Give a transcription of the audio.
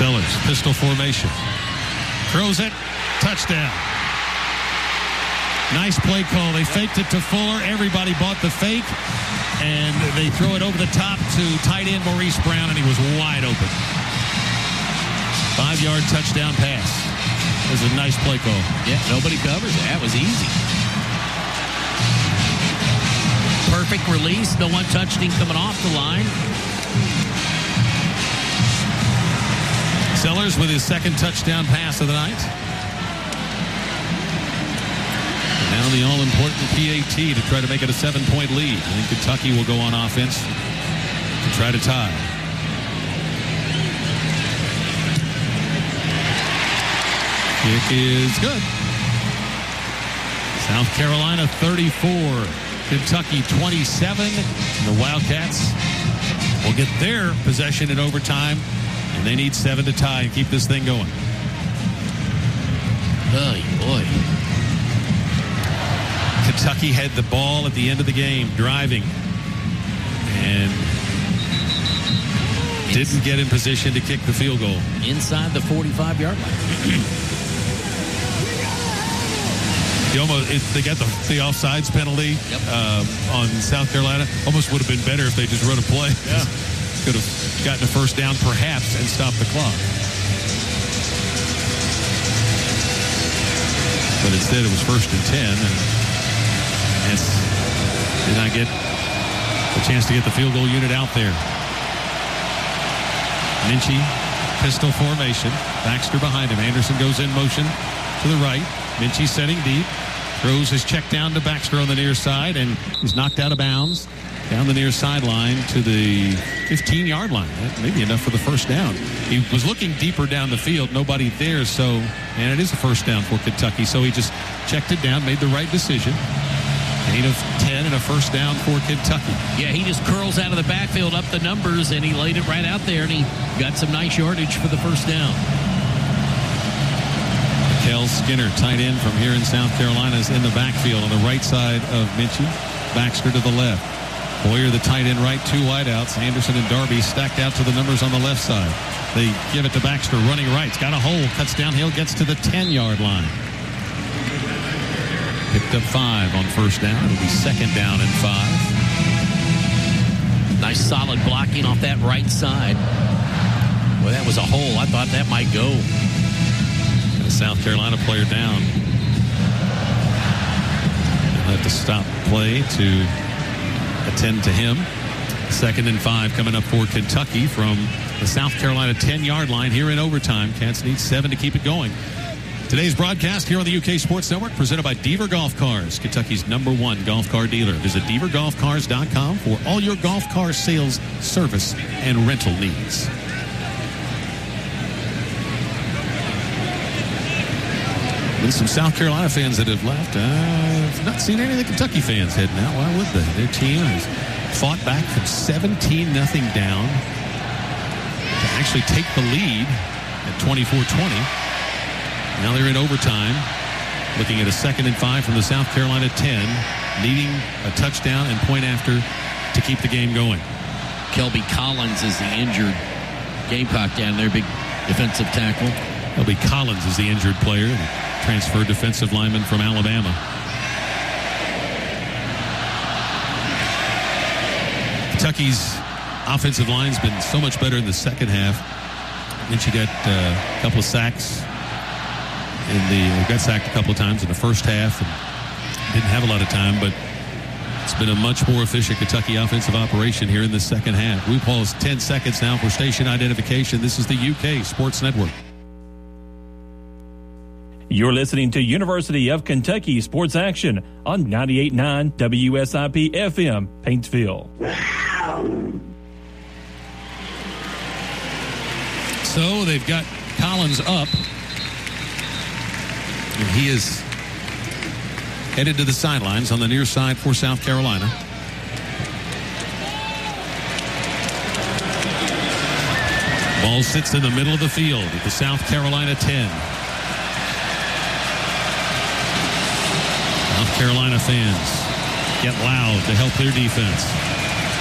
Sellers, pistol formation. Throws it. Touchdown. Nice play call. They faked it to Fuller. Everybody bought the fake. And they throw it over the top to tight end Maurice Brown, and he was wide open. 5-yard touchdown pass. It was a nice play call. Yeah, nobody covers it. That was easy. Perfect release. No one touched him coming off the line. Sellers with his second touchdown pass of the night. And now the all-important PAT to try to make it a 7-point lead. I think Kentucky will go on offense to try to tie. Kick is good. South Carolina 34, Kentucky 27. And the Wildcats will get their possession in overtime. And they need 7 to tie and keep this thing going. Oh, boy. Kentucky had the ball at the end of the game, driving. And didn't get in position to kick the field goal. Inside the 45-yard line. They got the offsides penalty on South Carolina. Almost would have been better if they just run a play. Yeah. Could have gotten a first down perhaps and stopped the clock. But instead it was 1st and 10, and did not get a chance to get the field goal unit out there. Minchie, pistol formation. Baxter behind him. Anderson goes in motion to the right. Minchie setting deep. Throws his check down to Baxter on the near side, and he's knocked out of bounds down the near sideline to the 15-yard line. That may be enough for the first down. He was looking deeper down the field. Nobody there, and it is a first down for Kentucky. So he just checked it down, made the right decision. 8 of 10 and a first down for Kentucky. Yeah, he just curls out of the backfield up the numbers, and he laid it right out there, and he got some nice yardage for the first down. Kel Skinner, tight end from here in South Carolina, is in the backfield on the right side of Minchie. Baxter to the left. Boyer, the tight end right, 2 wideouts. Anderson and Darby stacked out to the numbers on the left side. They give it to Baxter, running right. It's got a hole, cuts downhill, gets to the 10-yard line. Picked up 5 on first down. It'll be second down and 5. Nice solid blocking off that right side. Well, that was a hole. I thought that might go. A South Carolina player down. They'll have to stop play to attend to him. Second and 5 coming up for Kentucky from the South Carolina 10-yard line here in overtime. Cats need 7 to keep it going. Today's broadcast here on the UK Sports Network presented by Deaver Golf Cars, Kentucky's #1 golf car dealer. Visit DeaverGolfCars.com for all your golf car sales, service, and rental needs. There's some South Carolina fans that have left. I've not seen any of the Kentucky fans heading out. Why would they? Their team has fought back from 17-0 down to actually take the lead at 24-20. Now they're in overtime, looking at a second and 5 from the South Carolina 10, needing a touchdown and point after to keep the game going. Kelby Collins is the injured Gamecock down there, big defensive tackle. Kelby Collins is the injured player, the transferred defensive lineman from Alabama. Kentucky's offensive line's been so much better in the second half. Then she got a couple of sacks. Got sacked a couple of times in the first half and didn't have a lot of time, but it's been a much more efficient Kentucky offensive operation here in the second half. We pause 10 seconds now for station identification. This is the UK Sports Network. You're listening to University of Kentucky Sports Action on 98.9 WSIP FM, Paintsville. So they've got Collins up. And he is headed to the sidelines on the near side for South Carolina. Ball sits in the middle of the field at the South Carolina 10. South Carolina fans get loud to help their defense.